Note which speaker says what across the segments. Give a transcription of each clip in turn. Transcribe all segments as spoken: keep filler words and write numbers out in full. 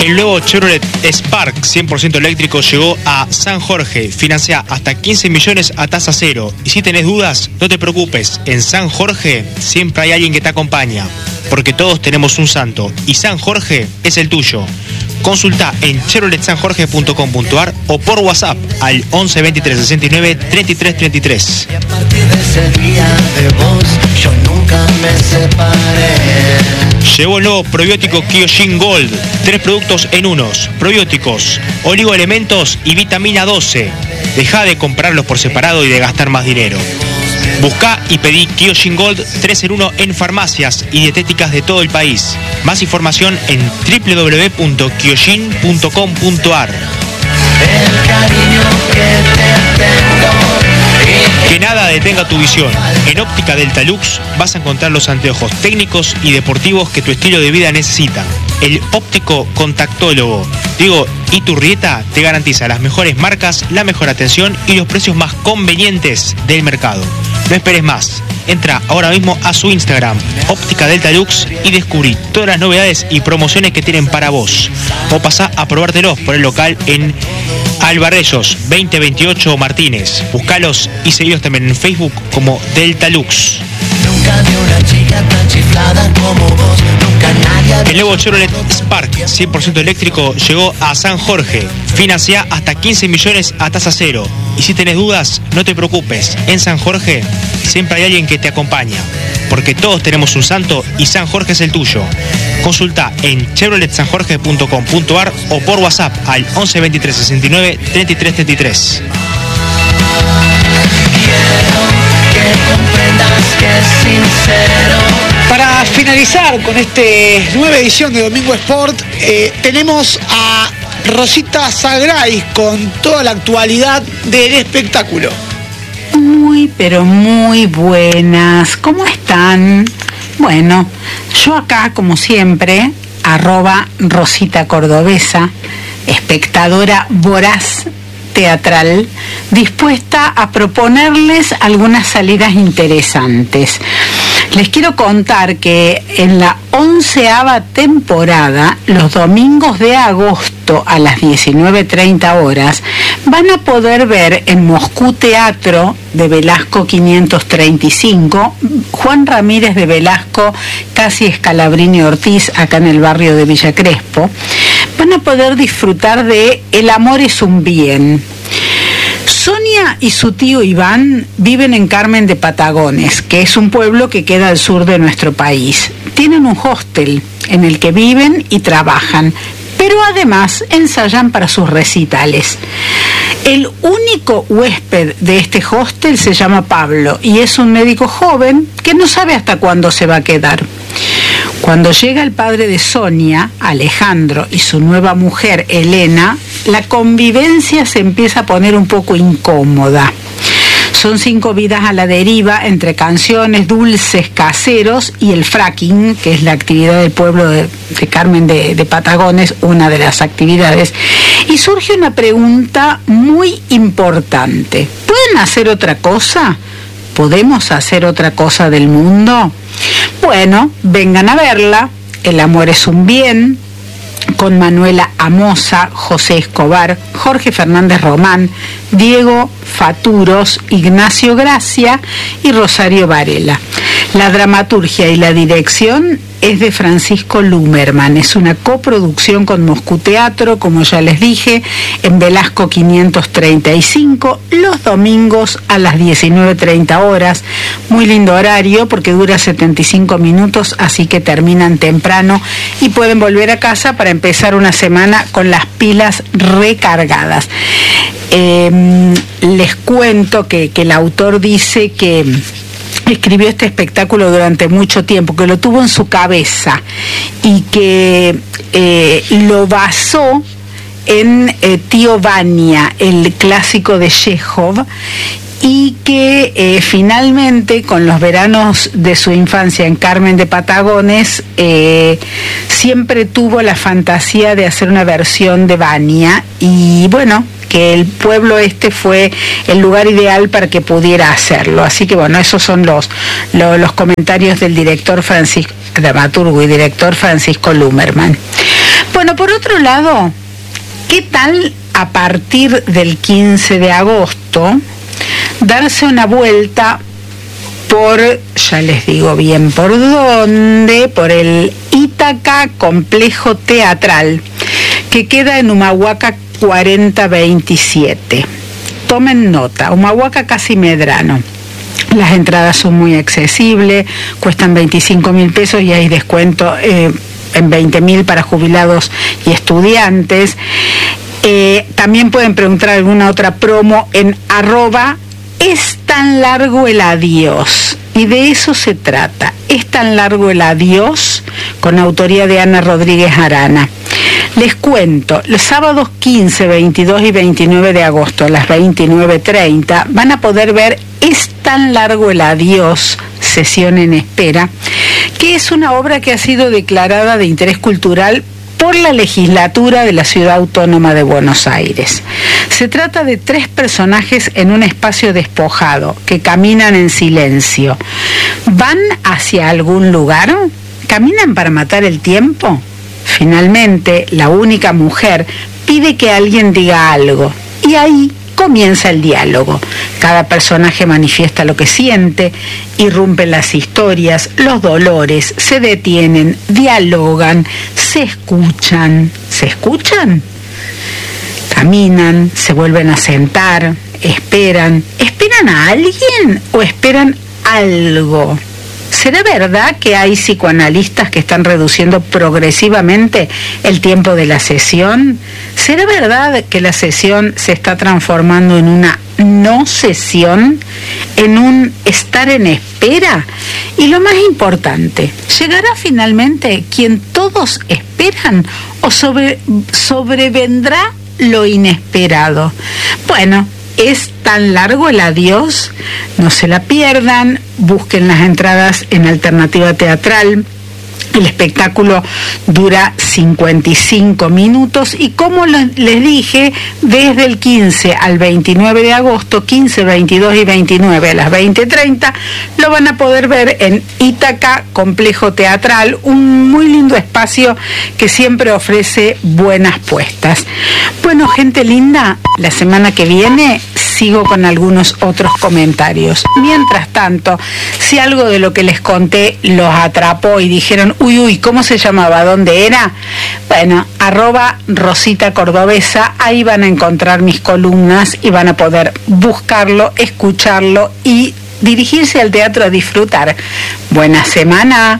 Speaker 1: El nuevo Chevrolet Spark cien por ciento eléctrico llegó a San Jorge. Financia hasta quince millones a tasa cero. Y si tenés dudas, no te preocupes. En San Jorge siempre hay alguien que te acompaña. Porque todos tenemos un santo. Y San Jorge es el tuyo. Consulta en chevrolet san jorge punto com punto a r o por WhatsApp al once veintitrés sesenta y nueve treinta y tres treinta y tres.
Speaker 2: Y a partir de ese día de vos, yo nunca me separé.
Speaker 1: Llegó el nuevo probiótico Kyojin Gold. Tres productos en unos. Probióticos, oligoelementos y vitamina doce. Deja de comprarlos por separado y de gastar más dinero. Busca y pedí Kyojin Gold tres en uno en farmacias y dietéticas de todo el país. Más información en doble u doble u doble u punto kyojin punto com punto a r.
Speaker 2: El cariño que te tengo.
Speaker 1: Que nada detenga tu visión. En Óptica Delta Lux vas a encontrar los anteojos técnicos y deportivos que tu estilo de vida necesita. El óptico contactólogo Diego Iturrieta te garantiza las mejores marcas, la mejor atención y los precios más convenientes del mercado. No esperes más. Entra ahora mismo a su Instagram, Óptica Delta Lux, y descubrí todas las novedades y promociones que tienen para vos. O pasá a probártelos por el local en Alvarellos veinte veintiocho Martínez. Buscalos y seguilos también en Facebook como Delta Lux.
Speaker 2: Nunca vi una chica tan chiflada como vos. Nunca nadie.
Speaker 1: El nuevo Chevrolet Spark cien por ciento eléctrico llegó a San Jorge. Financia hasta quince millones a tasa cero. Y si tenés dudas, no te preocupes. En San Jorge siempre hay alguien que te acompaña. Porque todos tenemos un santo y San Jorge es el tuyo. Consulta en chevrolet san jorge punto com punto a r o por WhatsApp al once veintitrés sesenta y nueve treinta y tres treinta y tres.
Speaker 2: Que comprendas que es sincero.
Speaker 3: Para finalizar con esta nueva edición de Domingo Sport, eh, tenemos a Rosita Sagray con toda la actualidad del espectáculo.
Speaker 4: Muy, pero muy buenas. ¿Cómo están? Bueno, yo acá, como siempre, arroba Rosita Cordobesa, espectadora voraz teatral, dispuesta a proponerles algunas salidas interesantes. Les quiero contar que en la onceava temporada, los domingos de agosto a las diecinueve treinta horas, van a poder ver en Moscú Teatro de Velasco quinientos treinta y cinco, Juan Ramírez de Velasco, casi Scalabrini Ortiz, acá en el barrio de Villa Crespo, van a poder disfrutar de El amor es un bien. Sonia y su tío Iván viven en Carmen de Patagones, que es un pueblo que queda al sur de nuestro país. Tienen un hostel en el que viven y trabajan, pero además ensayan para sus recitales. El único huésped de este hostel se llama Pablo y es un médico joven que no sabe hasta cuándo se va a quedar. Cuando llega el padre de Sonia, Alejandro, y su nueva mujer, Elena, la convivencia se empieza a poner un poco incómoda. Son cinco vidas a la deriva entre canciones, dulces caseros y el fracking, que es la actividad del pueblo de, de Carmen de, de Patagones, una de las actividades. Y surge una pregunta muy importante. ¿Pueden hacer otra cosa? ¿Podemos hacer otra cosa del mundo? Bueno, vengan a verla. El amor es un bien, con Manuela Amosa, José Escobar, Jorge Fernández Román, Diego Faturos, Ignacio Gracia y Rosario Varela. La dramaturgia y la dirección es de Francisco Lumerman. Es una coproducción con Moscú Teatro, como ya les dije, en Velasco quinientos treinta y cinco, los domingos a las diecinueve treinta horas. Muy lindo horario porque dura setenta y cinco minutos, así que terminan temprano y pueden volver a casa para empezar una semana con las pilas recargadas. Eh, les cuento que, que el autor dice que escribió este espectáculo durante mucho tiempo, que lo tuvo en su cabeza y que eh, lo basó en eh, Tío Vania, el clásico de Chekhov, y que eh, finalmente con los veranos de su infancia en Carmen de Patagones eh, siempre tuvo la fantasía de hacer una versión de Vania y bueno, que el pueblo este fue el lugar ideal para que pudiera hacerlo. Así que bueno, esos son los, los, los comentarios del director Francisco, dramaturgo y director Francisco Lumerman. Bueno, Bueno, por otro lado, ¿qué tal a partir del quince de agosto darse una vuelta por, ya les digo bien por dónde, por el Ítaca Complejo Teatral, que queda en Humahuaca cuarenta veintisiete? Tomen nota, Humahuaca Casi Medrano. Las entradas son muy accesibles, cuestan veinticinco mil pesos y hay descuento eh, en veinte mil para jubilados y estudiantes. Eh, también pueden preguntar alguna otra promo en arroba es tan largo el adiós. Y de eso se trata. Es tan largo el adiós, con autoría de Ana Rodríguez Arana. Les cuento, los sábados quince, veintidós y veintinueve de agosto a las veintinueve treinta van a poder ver Es tan largo el adiós, sesión en espera, que es una obra que ha sido declarada de interés cultural por la legislatura de la Ciudad Autónoma de Buenos Aires. Se trata de tres personajes en un espacio despojado, que caminan en silencio. ¿Van hacia algún lugar? ¿Caminan para matar el tiempo? Finalmente, la única mujer pide que alguien diga algo, y ahí comienza el diálogo. Cada personaje manifiesta lo que siente, irrumpen las historias, los dolores, se detienen, dialogan, se escuchan. ¿Se escuchan? Caminan, se vuelven a sentar, esperan. ¿Esperan a alguien o esperan algo? ¿Será verdad que hay psicoanalistas que están reduciendo progresivamente el tiempo de la sesión? ¿Será verdad que la sesión se está transformando en una no sesión, en un estar en espera? Y lo más importante, ¿llegará finalmente quien todos esperan o sobre, sobrevendrá lo inesperado? Bueno, es tan largo el adiós, no se la pierdan, busquen las entradas en Alternativa Teatral. El espectáculo dura cincuenta y cinco minutos y, como les dije, desde el quince al veintinueve de agosto, quince, veintidós y veintinueve a las veinte treinta, lo van a poder ver en Ítaca Complejo Teatral, un muy lindo espacio que siempre ofrece buenas puestas. Bueno, gente linda, la semana que viene sigo con algunos otros comentarios. Mientras tanto, si algo de lo que les conté los atrapó y dijeron, uy, uy, ¿cómo se llamaba? ¿Dónde era? Bueno, arroba Rosita Cordobesa, ahí van a encontrar mis columnas y van a poder buscarlo, escucharlo y dirigirse al teatro a disfrutar. Buena semana.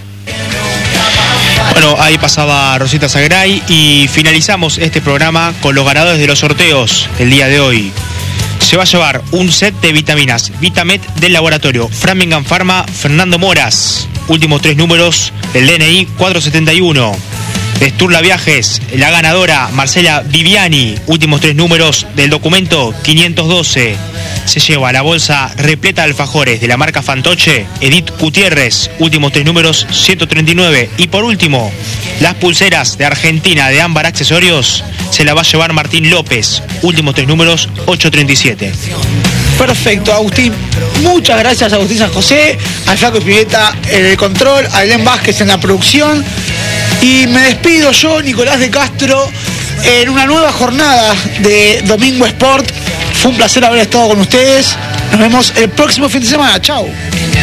Speaker 1: Bueno, ahí pasaba Rosita Sagray y finalizamos este programa con los ganadores de los sorteos del día de hoy. Se va a llevar un set de vitaminas Vitamet del laboratorio Framingham Pharma Fernando Moras. Últimos tres números del D N I cuatrocientos setenta y uno. De Sturla Viajes, la ganadora Marcela Viviani. Últimos tres números del documento quinientos doce. Se lleva la bolsa repleta de alfajores de la marca Fantoche Edith Gutiérrez. Últimos tres números ciento treinta y nueve. Y por último, las pulseras de Argentina de Ámbar Accesorios se la va a llevar Martín López. Últimos tres números ochocientos treinta y siete.
Speaker 3: Perfecto, Agustín. Muchas gracias a Agustín San José, al Flaco Espineta en el control, a Elén Vázquez en la producción. Y me despido yo, Nicolás de Castro, en una nueva jornada de Domingo Sport. Fue un placer haber estado con ustedes. Nos vemos el próximo fin de semana. Chao.